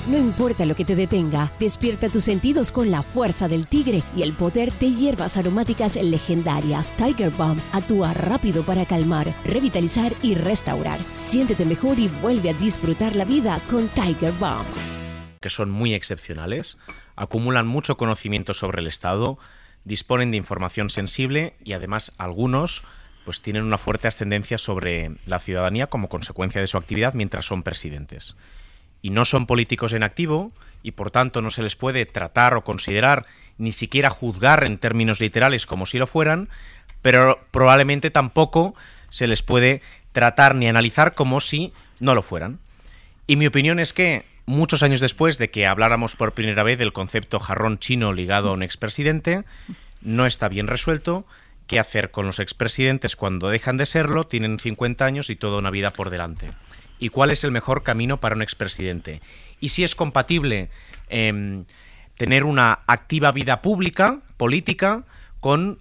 No importa lo que te detenga, despierta tus sentidos con la fuerza del tigre y el poder de hierbas aromáticas legendarias. Tiger Balm actúa rápido para calmar, revitalizar y restaurar. Siéntete mejor y vuelve a disfrutar la vida con Tiger Balm. Que son muy excepcionales, acumulan mucho conocimiento sobre el Estado, disponen de información sensible y además algunos pues tienen una fuerte ascendencia sobre la ciudadanía como consecuencia de su actividad mientras son presidentes. Y no son políticos en activo y por tanto no se les puede tratar o considerar, ni siquiera juzgar en términos literales como si lo fueran, pero probablemente tampoco se les puede tratar ni analizar como si no lo fueran. Y mi opinión es que muchos años después de que habláramos por primera vez del concepto jarrón chino ligado a un expresidente, no está bien resuelto qué hacer con los expresidentes cuando dejan de serlo, tienen 50 años y toda una vida por delante. ¿Y cuál es el mejor camino para un expresidente? Y si es compatible tener una activa vida pública, política, con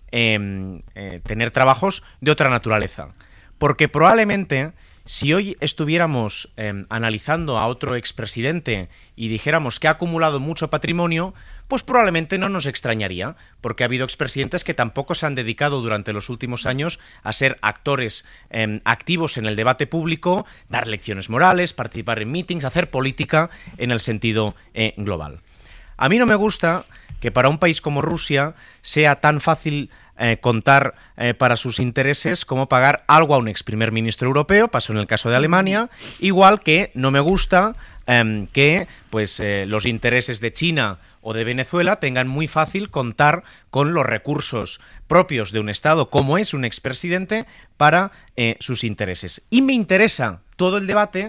tener trabajos de otra naturaleza. Porque probablemente, si hoy estuviéramos analizando a otro expresidente y dijéramos que ha acumulado mucho patrimonio, pues probablemente no nos extrañaría, porque ha habido expresidentes que tampoco se han dedicado durante los últimos años a ser actores activos en el debate público, dar lecciones morales, participar en meetings, hacer política en el sentido global. A mí no me gusta que para un país como Rusia sea tan fácil contar para sus intereses como pagar algo a un ex primer ministro europeo, pasó en el caso de Alemania, igual que no me gusta que pues los intereses de China o de Venezuela tengan muy fácil contar con los recursos propios de un Estado como es un expresidente para sus intereses. Y me interesa todo el debate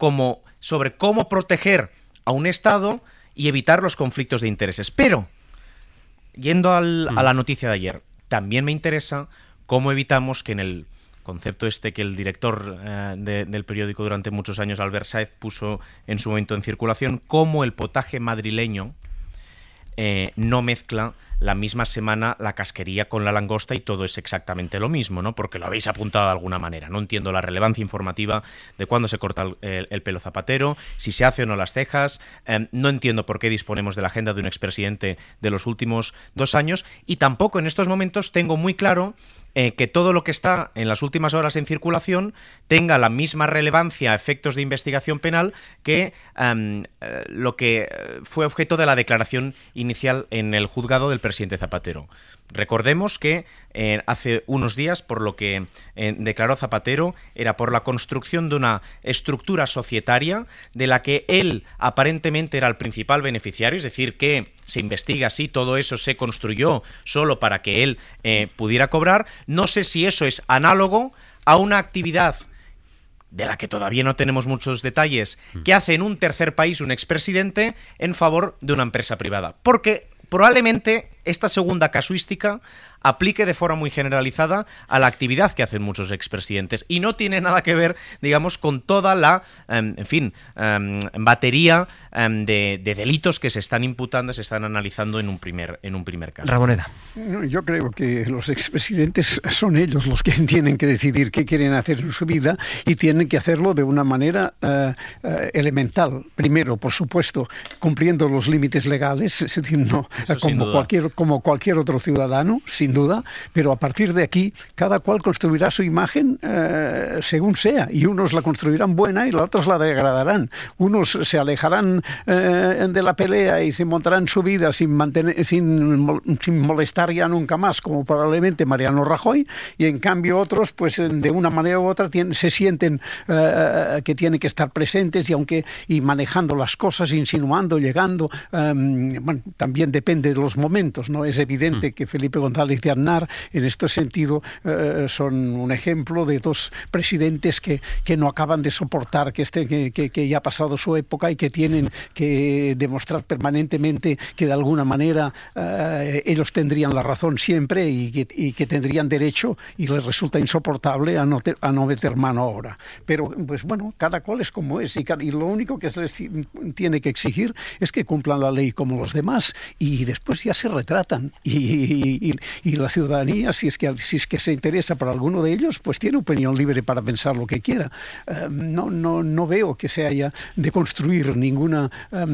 sobre cómo proteger a un Estado y evitar los conflictos de intereses. Pero, yendo a la noticia de ayer, también me interesa cómo evitamos que en el concepto que el director del periódico durante muchos años, Albert Sáez, puso en su momento en circulación, cómo el potaje madrileño no mezcla la misma semana la casquería con la langosta y todo es exactamente lo mismo, ¿no? Porque lo habéis apuntado de alguna manera. No entiendo la relevancia informativa de cuándo se corta el pelo Zapatero, si se hace o no las cejas, no entiendo por qué disponemos de la agenda de un expresidente de los últimos 2 años y tampoco en estos momentos tengo muy claro que todo lo que está en las últimas horas en circulación tenga la misma relevancia a efectos de investigación penal que lo que fue objeto de la declaración inicial en el juzgado del presidente Zapatero. Recordemos que hace unos días, por lo que declaró Zapatero, era por la construcción de una estructura societaria de la que él aparentemente era el principal beneficiario, es decir, que se investiga si todo eso se construyó solo para que él pudiera cobrar. No sé si eso es análogo a una actividad de la que todavía no tenemos muchos detalles, que hace en un tercer país un expresidente en favor de una empresa privada. Porque probablemente esta segunda casuística aplique de forma muy generalizada a la actividad que hacen muchos expresidentes y no tiene nada que ver, digamos, con toda la, batería de delitos que se están imputando, se están analizando en un primer caso. Ramoneda. Yo creo que los expresidentes son ellos los que tienen que decidir qué quieren hacer en su vida y tienen que hacerlo de una manera elemental. Primero, por supuesto, cumpliendo los límites legales, es decir, no como cualquier otro ciudadano, sin duda, pero a partir de aquí cada cual construirá su imagen según sea, y unos la construirán buena y los otros la degradarán. Unos se alejarán de la pelea y se montarán su vida sin molestar ya nunca más, como probablemente Mariano Rajoy, y en cambio otros, pues de una manera u otra se sienten que tienen que estar presentes y manejando las cosas, insinuando, llegando. Bueno, también depende de los momentos, ¿no? Es evidente que Felipe González de Aznar, en este sentido, son un ejemplo de dos presidentes que no acaban de soportar que ya ha pasado su época y que tienen que demostrar permanentemente que de alguna manera ellos tendrían la razón siempre y que tendrían derecho, y les resulta insoportable a no meter mano ahora. Pero, pues bueno, cada cual es como es y lo único que se les tiene que exigir es que cumplan la ley como los demás y después ya se retratan y la ciudadanía, si es que se interesa por alguno de ellos, pues tiene opinión libre para pensar lo que quiera. No veo que se haya de construir ninguna